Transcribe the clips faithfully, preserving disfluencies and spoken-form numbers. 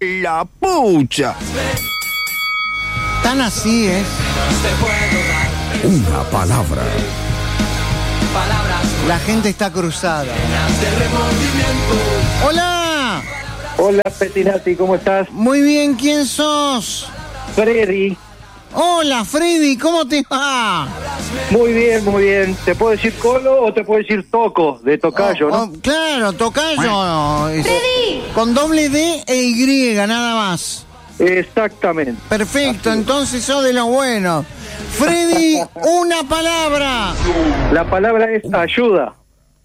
La pucha. Tan así es. Una palabra. La gente está cruzada. Hola. Hola, Petinati, ¿cómo estás? Muy bien, ¿quién sos? Freddy. Hola, Freddy, ¿cómo te va? Muy bien, muy bien. ¿Te puedo decir Colo o te puedo decir Toco, de Tocayo, Oh, no? oh, claro, Tocayo. Es- Con doble D e Y, nada más. Exactamente. Perfecto, entonces sos de lo bueno. Freddy, una palabra. La palabra es ayuda.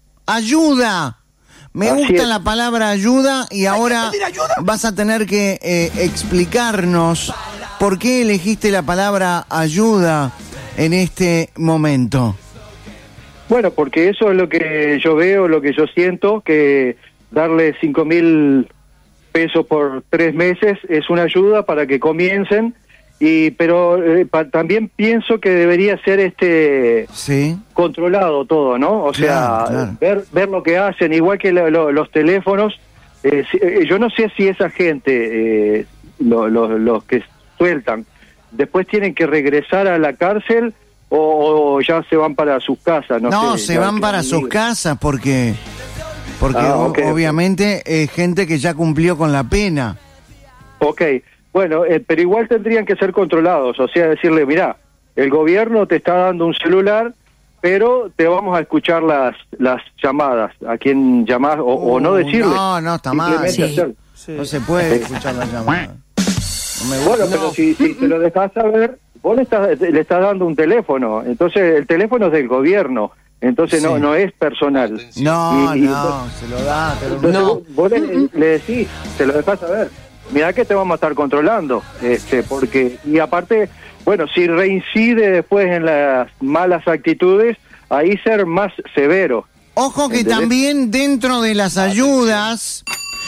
Ayuda. Me Así gusta es. la palabra ayuda y ahora vas a tener que eh, explicarnos por qué elegiste la palabra ayuda en este momento. Bueno, porque eso es lo que yo veo, lo que yo siento, que darle cinco mil pesos por tres meses es una ayuda para que comiencen, y pero eh, pa- también pienso que debería ser este Sí. controlado todo, ¿no? O sea, Claro, claro. ver ver lo que hacen, igual que lo- lo- los teléfonos. Eh, si- eh, yo no sé si esa gente, eh, lo- lo- los que sueltan, después tienen que regresar a la cárcel o, o ya se van para sus casas, no, No, sé, se ya van que para me sus digan. casas porque porque Ah, o- ok, ok. obviamente es gente que ya cumplió con la pena. Ok, bueno, eh, pero igual tendrían que ser controlados, o sea, decirle, mirá, el gobierno te está dando un celular, pero te vamos a escuchar las las llamadas, a quien llamás, o, o no Uh, decirle. No, no, está mal. simplemente hacer. No se puede escuchar la llamada. No me gusta. Bueno, No. pero si, si te lo dejas saber, vos le estás, le estás dando un teléfono, entonces el teléfono es del gobierno, entonces no Sí. no es personal. No, Y- y- no, se lo da, pero Entonces no. vos, vos le, le decís, te lo dejas saber, mirá que te vamos a estar controlando, este, porque, y aparte, bueno, si reincide después en las malas actitudes, ahí ser más severo. Ojo que ¿Entendés? también dentro de las ayudas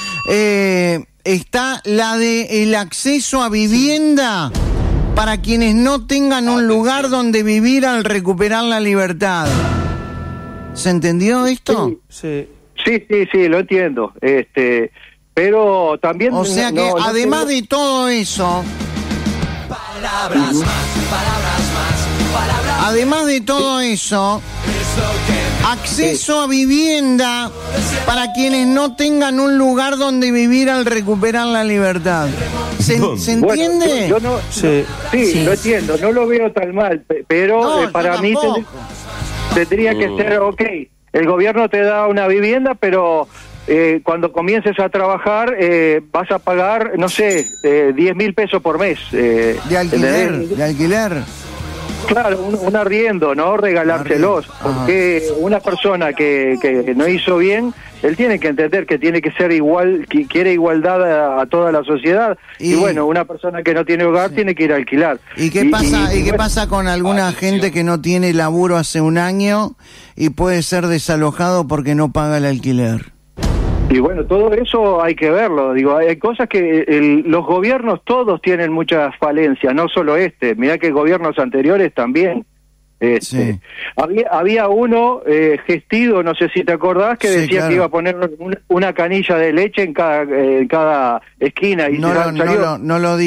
eh, está la de el acceso a vivienda para quienes no tengan un lugar donde vivir al recuperar la libertad. ¿Se entendió esto? Sí, sí, sí, sí, lo entiendo, este, pero también... O sea que no- no además tengo- de todo eso, además de todo eso, acceso a vivienda para quienes no tengan un lugar donde vivir al recuperar la libertad. ¿Se, ¿se Bueno, entiende? yo, yo no, Sí. sí, lo entiendo, no lo veo tan mal, pe- pero No, eh, yo para mí tampoco. tend- tendría que ser, ok, el gobierno te da una vivienda, pero eh, cuando comiences a trabajar eh, vas a pagar, no sé, eh, diez mil pesos por mes. Eh, De alquiler, ¿entendés? de alquiler. Claro, un, un arriendo, no regalárselos, Arriendo, ajá. porque una persona que, que no hizo bien, él tiene que entender que tiene que ser igual, que quiere igualdad a, a toda la sociedad, y, Y- bueno, una persona que no tiene hogar tiene que ir a alquilar. ¿Y qué pasa, y, qué bueno, pasa con alguna gente que no tiene laburo hace un año y puede ser desalojado porque no paga el alquiler? Y bueno, todo eso hay que verlo, digo, hay cosas que el- los gobiernos todos tienen muchas falencias, no solo este, mirá que gobiernos anteriores también. Este, Sí. había, había uno, eh, Gestido, no sé si te acordás, que Sí, decía claro. que iba a poner un- una canilla de leche en cada, eh, en cada esquina y No se lo, no, salió. lo, no lo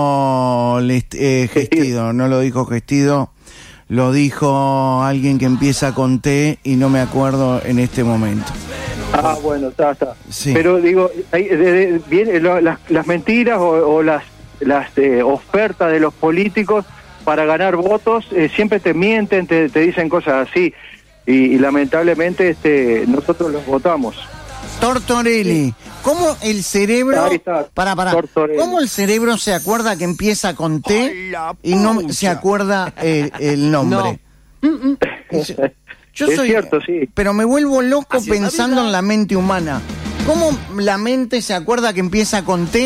dijo Lest- eh, Gestido, no lo dijo Gestido, lo dijo alguien que empieza con T y no me acuerdo en este momento. Ah, bueno, está, está. Sí. Pero digo, hay- de- de- viene lo- las, las mentiras o, o las, las eh, ofertas de los políticos para ganar votos, eh, siempre te mienten, te, te dicen cosas así. Y, y lamentablemente este nosotros los votamos. Tortorelli, ¿cómo el cerebro, Ahí está, para, para, Tortorelli. cómo el cerebro se acuerda que empieza con T y no se acuerda el, el nombre? Mm, mm. Es- Yo Es soy, cierto, sí. pero me vuelvo loco pensando en la mente humana. ¿Cómo la mente se acuerda que empieza con T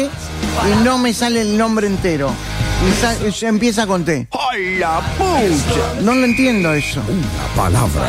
y no me sale el nombre entero? Me sa- ya empieza con T. ¡Ay, la pucha! No lo entiendo eso. Una palabra.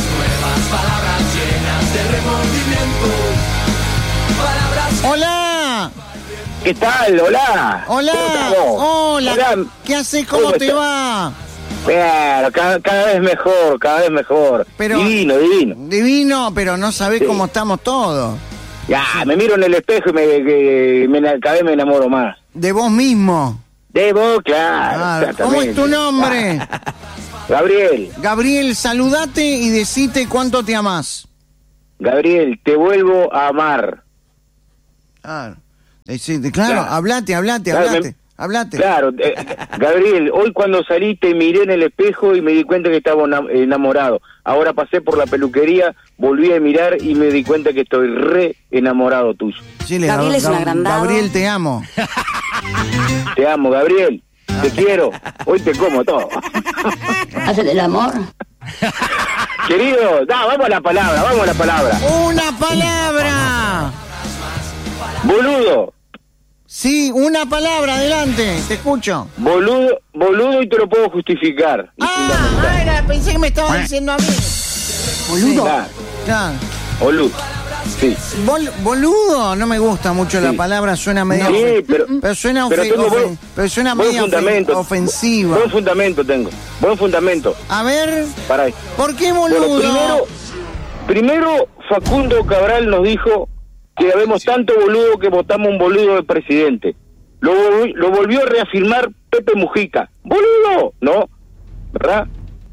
Hola, ¿Qué tal? Hola. hola, ¿Cómo estamos? hola. Hola. ¿Qué haces? ¿Cómo ¿Cómo te estás? va? Claro, cada, cada vez mejor, cada vez mejor. Pero- divino, divino. Divino, pero no sabés Sí. cómo estamos todos. Ya, me miro en el espejo y me, que, me, cada vez me enamoro más. De vos mismo. De vos, claro. Claro. ¿Cómo es tu nombre? Gabriel. Gabriel, saludate y decite cuánto te amás. Gabriel, te vuelvo a amar. Claro, decite, claro, Claro. hablate, hablate, Claro, hablate, me- hablate. Claro, eh, Gabriel, hoy cuando salí te miré en el espejo y me di cuenta que estaba enam- enamorado. Ahora pasé por la peluquería, volví a mirar y me di cuenta que estoy re enamorado tuyo. Chile, Gabriel Gab- es un Gab- agrandado. Gabriel, te amo. Te amo, Gabriel. Te quiero. Hoy te como todo. ¿Hacen el amor? Querido, da, vamos a la palabra, vamos a la palabra. ¡Una palabra! Boludo, Sí, una palabra, adelante, te escucho. boludo, boludo y te lo puedo justificar. Y Ah, fundamentar. ah, era, pensé que me estaba diciendo a mí. Boludo. Claro, Claro. boludo. Sí. Bol- boludo, no me gusta mucho la Sí. palabra, suena medio... Sí, ofen- pero, pero suena, pero ofe- tengo ofen- buen, pero suena buen medio ofen- fundamento. ofensiva. Buen fundamento tengo. Buen fundamento. A ver, Para ahí. ¿por qué Bueno, boludo? primero, primero Facundo Cabral nos dijo que habemos tanto boludo que votamos un boludo de presidente. Lo, volvi- lo volvió a reafirmar Pepe Mujica. ¡Boludo! ¿No? ¿Verdad?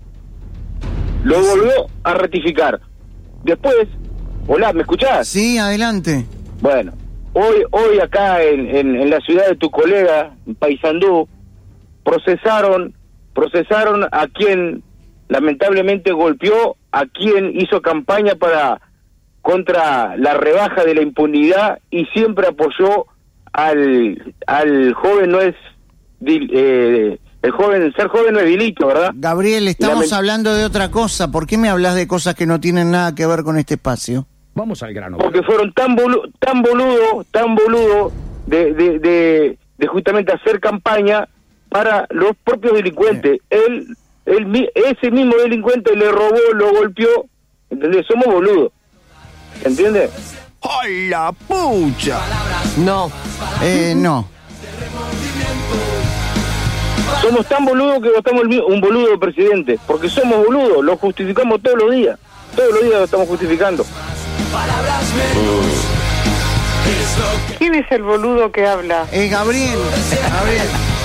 Lo volvió a ratificar. Después, hola, ¿me escuchás? Sí, adelante. Bueno, hoy hoy acá en, en, en la ciudad de tu colega, en Paysandú, procesaron, procesaron a quien lamentablemente golpeó, a quien hizo campaña para contra la rebaja de la impunidad y siempre apoyó al al joven. No es dil- eh, el joven, ser joven no es delito, ¿verdad? Gabriel, estamos Lament- hablando de otra cosa. ¿Por qué me hablas de cosas que no tienen nada que ver con este espacio? Vamos al grano. Porque fueron tan bolu tan boludo, tan boludo de, de, de, de justamente hacer campaña para los propios delincuentes. Él, él, mi- ese mismo delincuente le robó, lo golpeó, ¿entendés? Somos boludos, ¿entiendes? ¡Ay, la pucha! No. Eh, no. Somos tan boludos que votamos el mi- un boludo de presidente, porque somos boludos, lo justificamos todos los días, todos los días lo estamos justificando. ¿Quién es el boludo que habla? Eh, Gabriel, Gabriel.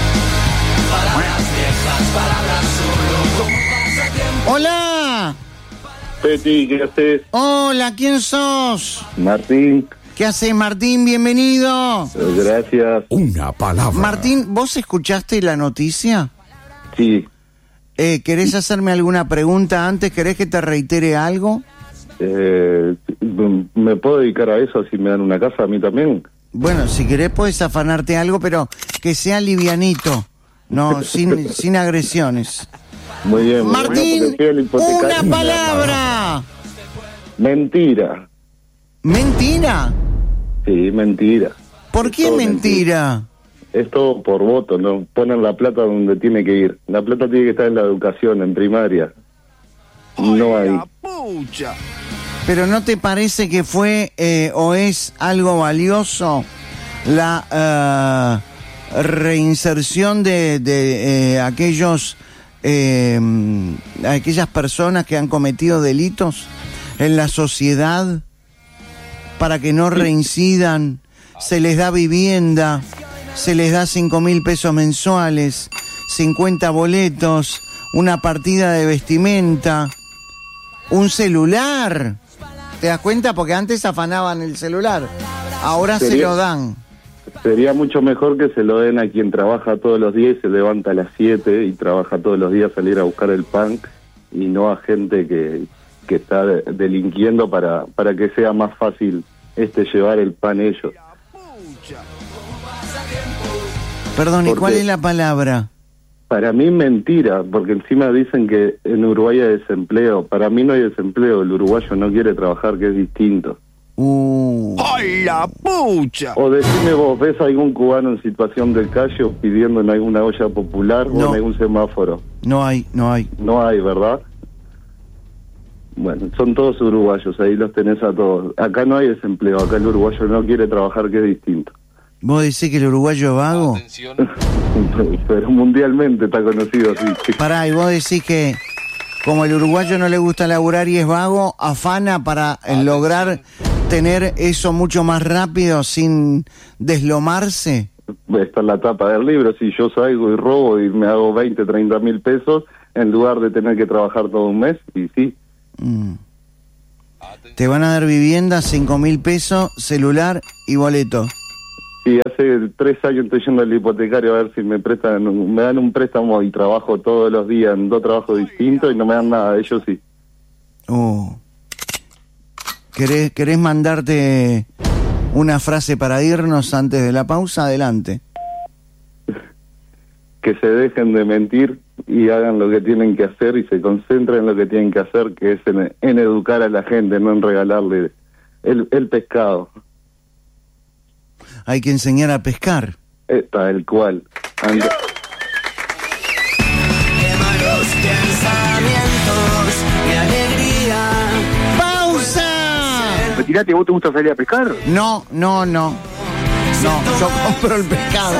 Hola. Peti, ¿qué haces? Hola, ¿quién sos? Martín, ¿Qué haces, Martín? Bienvenido. gracias. Una palabra. Martín, ¿vos escuchaste la noticia? Sí, Eh, ¿Querés hacerme alguna pregunta antes? ¿Querés que te reitere algo? Eh, ¿Me puedo dedicar a eso si me dan una casa a mí también? Bueno, si querés puedes afanarte algo, pero que sea livianito, no, sin, sin agresiones. Muy bien. muy Martín, bien, porque fui al hipotecario. una palabra. Mentira. ¿Mentira? Sí, mentira. ¿Por Es qué todo mentira? Es todo por voto, ¿no? Ponen la plata donde tiene que ir. La plata tiene que estar en la educación, en primaria. No hay. La pucha. ¿Pero no te parece que fue eh, o es algo valioso la eh, reinserción de, de eh, aquellos eh, aquellas personas que han cometido delitos en la sociedad para que no reincidan? Se les da vivienda, se les da cinco mil pesos mensuales, cincuenta boletos, una partida de vestimenta, un celular. ¿Te das cuenta? Porque antes afanaban el celular, ahora se Sería- lo dan. Sería mucho mejor que se lo den a quien trabaja todos los días y se levanta a las siete y trabaja todos los días a salir a buscar el pan, y no a gente que, que está de- delinquiendo para, para que sea más fácil este llevar el pan ellos. Perdón, ¿y ¿Por cuál qué? es la palabra? Para mí mentira, porque encima dicen que en Uruguay hay desempleo. Para mí no hay desempleo, el uruguayo no quiere trabajar, que es distinto. Uh, ¡Ay, la pucha! O decime vos, ¿ves algún cubano en situación de calle o pidiendo en alguna olla popular o No. en algún semáforo? no hay, no hay. No hay, ¿verdad? Bueno, son todos uruguayos, ahí los tenés a todos. Acá no hay desempleo, acá el uruguayo no quiere trabajar, que es distinto. ¿Vos decís que el uruguayo es vago? Pero mundialmente está conocido así. Pará, y vos decís que como el uruguayo no le gusta laburar y es vago, afana para eh, lograr tener eso mucho más rápido sin deslomarse? Está en la tapa del libro, si yo salgo y robo y me hago veinte, treinta mil pesos en lugar de tener que trabajar todo un mes, y sí. Mm. Te van a dar vivienda, cinco mil pesos, celular y boleto. Sí, hace tres años estoy yendo al hipotecario a ver si me prestan, me dan un préstamo y trabajo todos los días en dos trabajos distintos y no me dan nada, ellos sí. Oh. ¿Querés, ¿Querés mandarte una frase para irnos antes de la pausa? Adelante. Que se dejen de mentir y hagan lo que tienen que hacer y se concentren en lo que tienen que hacer, que es en, en educar a la gente, no en regalarle el, el pescado. Hay que enseñar a pescar. Eh, tal cual. Anda. ¡Pausa! Retirate, ¿vos te gusta salir a pescar? No, no, no. No, yo compro el pescado.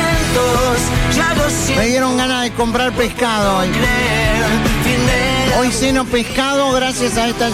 Me dieron ganas de comprar pescado hoy. Hoy ceno pescado gracias a esta